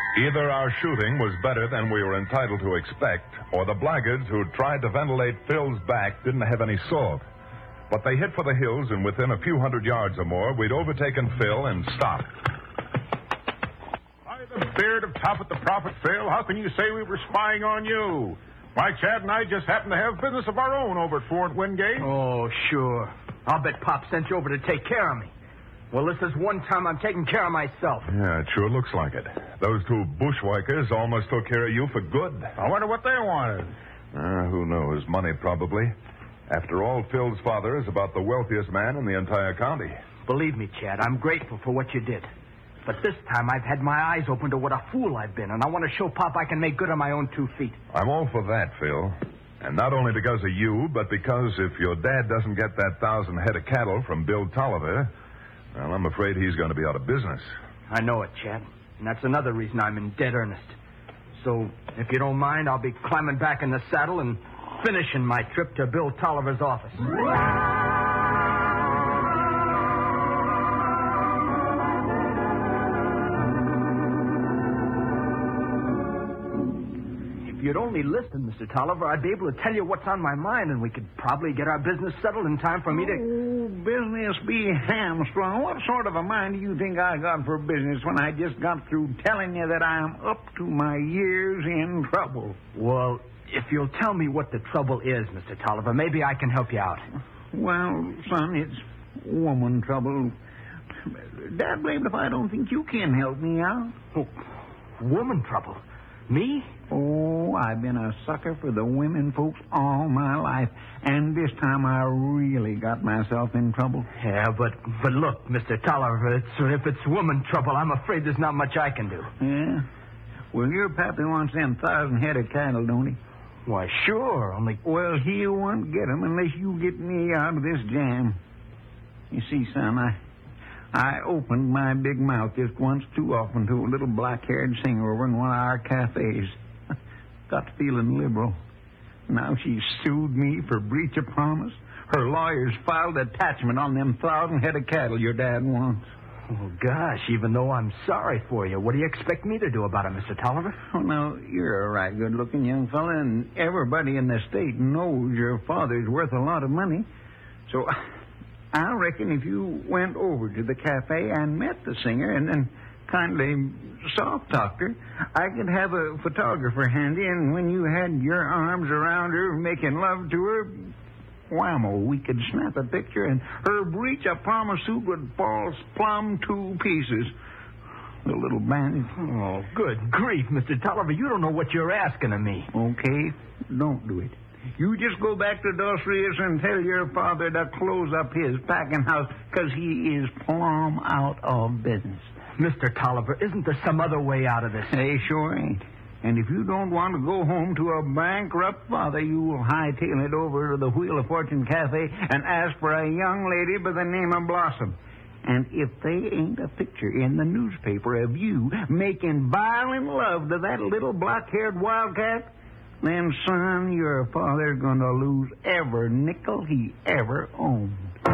Either our shooting was better than we were entitled to expect, or the blackguards who tried to ventilate Phil's back didn't have any salt. But they hit for the hills, and within a few hundred yards or more, we'd overtaken Phil and stopped. By the beard of Top at the Prophet, Phil, how can you say we were spying on you? Why, Chad and I just happen to have business of our own over at Fort Wingate. Oh, sure. I'll bet Pop sent you over to take care of me. Well, this is one time I'm taking care of myself. Yeah, it sure looks like it. Those two bushwhackers almost took care of you for good. I wonder what they wanted. Who knows? Money, probably. After all, Phil's father is about the wealthiest man in the entire county. Believe me, Chad, I'm grateful for what you did. But this time I've had my eyes open to what a fool I've been, and I want to show Pop I can make good on my own 2 feet. I'm all for that, Phil. And not only because of you, but because if your dad doesn't get that 1,000 head of cattle from Bill Tolliver, well, I'm afraid he's going to be out of business. I know it, Chad. And that's another reason I'm in dead earnest. So, if you don't mind, I'll be climbing back in the saddle and finishing my trip to Bill Tolliver's office. If you'd only listen, Mr. Tolliver, I'd be able to tell you what's on my mind, and we could probably get our business settled in time for me to... Oh, business be hamstrung. What sort of a mind do you think I got for business when I just got through telling you that I'm up to my years in trouble? Well, if you'll tell me what the trouble is, Mr. Tolliver, maybe I can help you out. Well, son, it's woman trouble. Dad blamed if I don't think you can help me out. Oh, woman trouble? Me? Oh, I've been a sucker for the women folks all my life, and this time I really got myself in trouble. Yeah, but look, Mr. Tolliver, if it's woman trouble, I'm afraid there's not much I can do. Yeah? Well, your pappy wants them 1,000 head of cattle, don't he? Why, sure, only... Well, he won't get 'em unless you get me out of this jam. You see, son, I opened my big mouth just once too often to a little black-haired singer over in one of our cafes. Got feeling liberal. Now she's sued me for breach of promise. Her lawyers filed attachment on them 1,000 head of cattle your dad wants. Oh, gosh, even though I'm sorry for you, what do you expect me to do about it, Mr. Tolliver? Oh, now, you're a right good-looking young fella, and everybody in the state knows your father's worth a lot of money. So I reckon if you went over to the cafe and met the singer and then kindly soft-talked her, I could have a photographer handy, and when you had your arms around her making love to her, whammo, we could snap a picture, and her breach of promise suit would fall plumb to pieces. The little bandit. Oh, good grief, Mr. Tolliver, you don't know what you're asking of me. Okay, don't do it. You just go back to Dos Rios and tell your father to close up his packing house, because he is plumb out of business. Mr. Tolliver, isn't there some other way out of this? They sure ain't. And if you don't want to go home to a bankrupt father, you will hightail it over to the Wheel of Fortune Cafe and ask for a young lady by the name of Blossom. And if they ain't a picture in the newspaper of you making violent love to that little black-haired wildcat, then, son, your father's going to lose every nickel he ever owned.